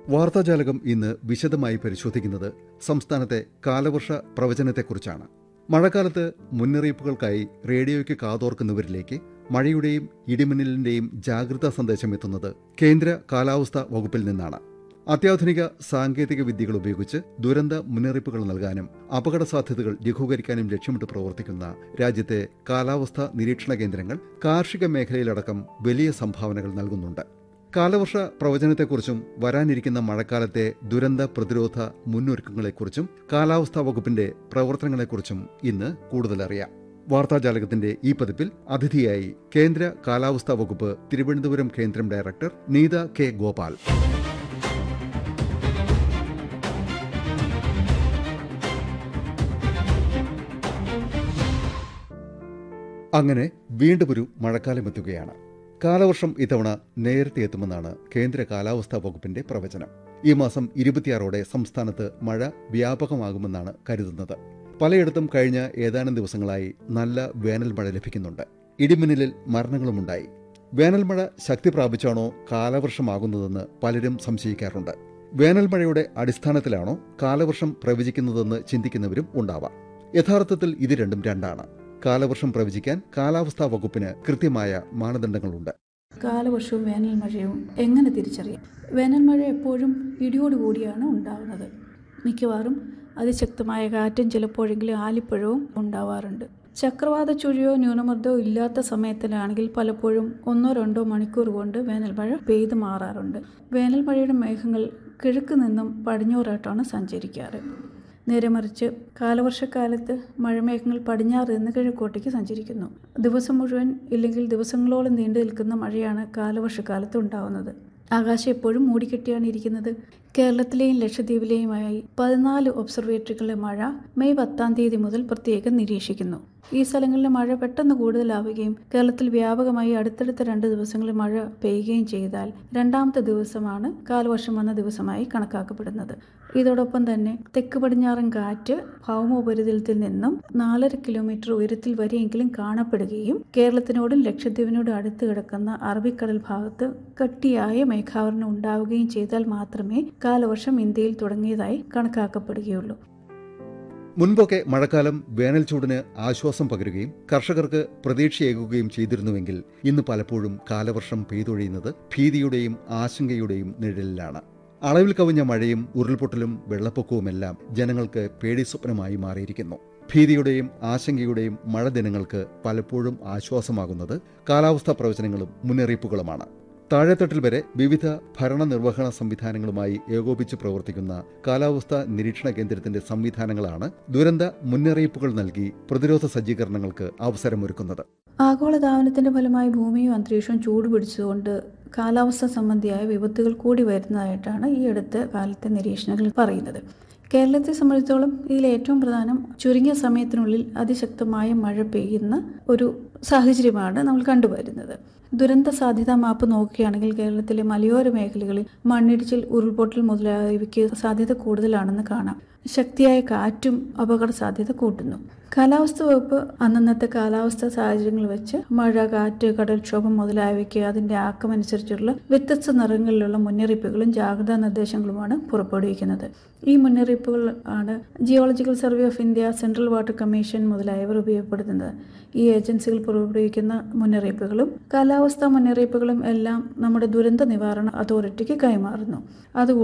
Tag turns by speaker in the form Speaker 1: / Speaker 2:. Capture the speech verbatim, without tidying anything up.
Speaker 1: വാർത്താജാലകം ഇന്ന് വിശദമായി പരിശോധിക്കുന്നത് സംസ്ഥാനത്തെ കാലവർഷ പ്രവചനത്തെക്കുറിച്ചാണ്. മഴക്കാലത്ത് മുന്നറിയിപ്പുകൾക്കായി റേഡിയോയ്ക്ക് കാതോർക്കുന്നവരിലേക്ക് മഴയുടെയും ഇടിമിന്നലിന്റെയും ജാഗ്രതാ സന്ദേശം എത്തുന്നത് കേന്ദ്ര കാലാവസ്ഥാ വകുപ്പിൽ നിന്നാണ്. അത്യാധുനിക സാങ്കേതിക വിദ്യകൾ ഉപയോഗിച്ച് ദുരന്ത മുന്നറിയിപ്പുകൾ നൽകാനും അപകട സാധ്യതകൾ ലഘൂകരിക്കാനും ലക്ഷ്യമിട്ട് പ്രവർത്തിക്കുന്ന രാജ്യത്തെ കാലാവസ്ഥാ നിരീക്ഷണ കേന്ദ്രങ്ങൾ കാർഷിക മേഖലയിലടക്കം വലിയ സംഭാവനകൾ നൽകുന്നുണ്ട്. കാലവർഷ പ്രവചനത്തെക്കുറിച്ചും വരാനിരിക്കുന്ന മഴക്കാലത്തെ ദുരന്ത പ്രതിരോധ മുന്നൊരുക്കങ്ങളെക്കുറിച്ചും കാലാവസ്ഥാ വകുപ്പിന്റെ പ്രവർത്തനങ്ങളെക്കുറിച്ചും ഇന്ന് കൂടുതലറിയാം. വാർത്താജാലകത്തിന്റെ ഈ പതിപ്പിൽ അതിഥിയായി കേന്ദ്ര കാലാവസ്ഥാ വകുപ്പ് തിരുവനന്തപുരം കേന്ദ്രം ഡയറക്ടർ നീത കെ ഗോപാൽ. അങ്ങനെ വീണ്ടും ഒരു മഴക്കാലം എത്തുകയാണ്. കാലവർഷം ഇത്തവണ നേരത്തെ എത്തുമെന്നാണ് കേന്ദ്ര കാലാവസ്ഥാ വകുപ്പിന്റെ പ്രവചനം. ഈ മാസം ഇരുപത്തിയാറോടെ സംസ്ഥാനത്ത് മഴ വ്യാപകമാകുമെന്നാണ് കരുതുന്നത്. പലയിടത്തും കഴിഞ്ഞ ഏതാനും ദിവസങ്ങളായി നല്ല വേനൽ മഴ ലഭിക്കുന്നുണ്ട്. ഇടിമിന്നലിൽ മരണങ്ങളുമുണ്ടായി. വേനൽ മഴ ശക്തി പ്രാപിച്ചാണോ കാലവർഷമാകുന്നതെന്ന് പലരും സംശയിക്കാറുണ്ട്. വേനൽ മഴയുടെ അടിസ്ഥാനത്തിലാണോ കാലവർഷം പ്രവചിക്കുന്നതെന്ന് ചിന്തിക്കുന്നവരും ഉണ്ടാവാം. യഥാർത്ഥത്തിൽ ഇത് രണ്ടും രണ്ടാണ്. കാലവർഷം പ്രവചിക്കാൻ കാലാവസ്ഥാ വകുപ്പിന് കൃത്യമായ മാനദണ്ഡങ്ങളുണ്ട്.
Speaker 2: കാലവർഷവും വേനൽ മഴയും എങ്ങനെ തിരിച്ചറിയാം? വേനൽ മഴ എപ്പോഴും ഇടിയോടുകൂടിയാണ് ഉണ്ടാകുന്നത്. മിക്കവാറും അതിശക്തമായ കാറ്റും ചിലപ്പോഴെങ്കിലും ആലിപ്പഴവും ഉണ്ടാവാറുണ്ട്. ചക്രവാത ചുഴിയോ ന്യൂനമർദ്ദമോ ഇല്ലാത്ത സമയത്തിലാണെങ്കിൽ പലപ്പോഴും ഒന്നോ രണ്ടോ മണിക്കൂർ കൊണ്ട് വേനൽ മഴ പെയ്തു മാറാറുണ്ട്. വേനൽ മഴയുടെ മേഘങ്ങൾ കിഴക്ക് നിന്നും പടിഞ്ഞോറായിട്ടാണ് സഞ്ചരിക്കാറ്. നേരെ മറിച്ച് കാലവർഷക്കാലത്ത് മഴമേഘങ്ങൾ പടിഞ്ഞാറ് നിന്ന് കിഴക്കോട്ടേക്ക് സഞ്ചരിക്കുന്നു. ദിവസം മുഴുവൻ ഇല്ലെങ്കിൽ ദിവസങ്ങളോളം നീണ്ടു നിൽക്കുന്ന മഴയാണ് കാലവർഷക്കാലത്ത് ഉണ്ടാവുന്നത്. ആകാശം എപ്പോഴും മൂടിക്കെട്ടിയാണ് ഇരിക്കുന്നത്. കേരളത്തിലെയും ലക്ഷദ്വീപിലെയുമായി പതിനാല് ഒബ്സർവേറ്ററികളിലെ മഴ മെയ് പത്താം തീയതി മുതൽ പ്രത്യേകം നിരീക്ഷിക്കുന്നു. ഈ സ്ഥലങ്ങളിലെ മഴ പെട്ടെന്ന് കൂടുതലാവുകയും കേരളത്തിൽ വ്യാപകമായി അടുത്തടുത്ത രണ്ട് ദിവസങ്ങളിൽ മഴ പെയ്യുകയും ചെയ്താൽ രണ്ടാമത്തെ ദിവസമാണ് കാലവർഷം വന്ന ദിവസമായി കണക്കാക്കപ്പെടുന്നത്. ഇതോടൊപ്പം തന്നെ തെക്ക് പടിഞ്ഞാറൻ കാറ്റ് ഭൗമോപരിതലത്തിൽ നിന്നും നാലര കിലോമീറ്റർ ഉയരത്തിൽ വരെയെങ്കിലും കാണപ്പെടുകയും കേരളത്തിനോടും ലക്ഷദ്വീപിനോടും അടുത്ത് കിടക്കുന്ന അറബിക്കടൽ ഭാഗത്ത് കട്ടിയായ മേഘാവരണം ഉണ്ടാവുകയും ചെയ്താൽ മാത്രമേ കാലവർഷം ഇന്ത്യയിൽ തുടങ്ങിയതായി കണക്കാക്കപ്പെടുകയുള്ളൂ.
Speaker 1: മുൻപൊക്കെ മഴക്കാലം വേനൽ ചൂടിന് ആശ്വാസം പകരുകയും കർഷകർക്ക് പ്രതീക്ഷയേകുകയും ചെയ്തിരുന്നുവെങ്കിൽ ഇന്ന് പലപ്പോഴും കാലവർഷം പെയ്തൊഴിയുന്നത് ഭീതിയുടെയും ആശങ്കയുടെയും നിഴലിലാണ്. അളവിൽ കവിഞ്ഞ മഴയും ഉരുൾപൊട്ടലും വെള്ളപ്പൊക്കവുമെല്ലാം ജനങ്ങൾക്ക് പേടിസ്വപ്നമായി മാറിയിരിക്കുന്നു. ഭീതിയുടെയും ആശങ്കയുടെയും മഴ ദിനങ്ങൾക്ക് പലപ്പോഴും ആശ്വാസമാകുന്നത് കാലാവസ്ഥാ പ്രവചനങ്ങളും മുന്നറിയിപ്പുകളുമാണ്. താഴെത്തട്ടിൽ വരെ വിവിധ ഭരണനിർവഹണ സംവിധാനങ്ങളുമായി ഏകോപിച്ച് പ്രവർത്തിക്കുന്ന കാലാവസ്ഥാ നിരീക്ഷണ കേന്ദ്രത്തിന്റെ സംവിധാനങ്ങളാണ് ദുരന്ത മുന്നറിയിപ്പുകൾ നൽകി പ്രതിരോധ സജ്ജീകരണങ്ങൾക്ക് അവസരമൊരുക്കുന്നത്.
Speaker 2: ആഗോളതാപനത്തിന്റെ ഫലമായി ഭൂമിയും അന്തരീക്ഷവും ചൂടുപിടിച്ചുകൊണ്ട് കാലാവസ്ഥ സംബന്ധിയായ വിപത്തുകൾ കൂടി വരുന്നതായിട്ടാണ് ഈ അടുത്ത കാലത്തെ നിരീക്ഷണങ്ങൾ പറയുന്നത്. കേരളത്തെ സംബന്ധിച്ചോളം ഇതിൽ ഏറ്റവും പ്രധാനം ചുരുങ്ങിയ സമയത്തിനുള്ളിൽ അതിശക്തമായ മഴ പെയ്യുന്ന ഒരു സാഹചര്യമാണ് നമ്മൾ കണ്ടുവരുന്നത്. ദുരന്ത സാധ്യതാ മാപ്പ് നോക്കുകയാണെങ്കിൽ കേരളത്തിലെ മലയോര മേഖലകളിൽ മണ്ണിടിച്ചിൽ, ഉരുൾപൊട്ടൽ മുതലായവയ്ക്ക് സാധ്യത കൂടുതലാണെന്ന് കാണാം. ശക്തിയായ കാറ്റും അപകട സാധ്യത കൂട്ടുന്നു. കാലാവസ്ഥ വകുപ്പ് അന്നന്നത്തെ കാലാവസ്ഥാ സാഹചര്യങ്ങൾ വെച്ച് മഴ, കാറ്റ്, കടൽക്ഷോഭം മുതലായവയ്ക്ക് അതിന്റെ ആക്കമനുസരിച്ചുള്ള വ്യത്യസ്ത നിറങ്ങളിലുള്ള മുന്നറിയിപ്പുകളും ജാഗ്രതാ നിർദ്ദേശങ്ങളുമാണ് പുറപ്പെടുവിക്കുന്നത്. ഈ മുന്നറിയിപ്പുകൾ ആണ് geological survey of India, central water commission മുതലായവർ ഉപയോഗപ്പെടുത്തുന്നത്. ഈ ഏജൻസികൾ പുറപ്പെടുവിക്കുന്ന മുന്നറിയിപ്പുകളും കാലാവസ്ഥാ മുന്നറിയിപ്പുകളും എല്ലാം നമ്മുടെ ദുരന്ത നിവാരണ അതോറിറ്റിക്ക് കൈമാറുന്നു. അതുകൂടാതെ